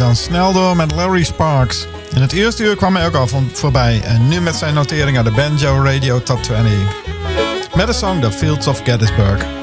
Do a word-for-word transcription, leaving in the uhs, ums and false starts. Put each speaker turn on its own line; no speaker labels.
dan snel door met Larry Sparks. In het eerste uur kwam hij ook al van voorbij. En nu met zijn notering aan de Banjo Radio Top twintig. Met de song The Fields of Gettysburg.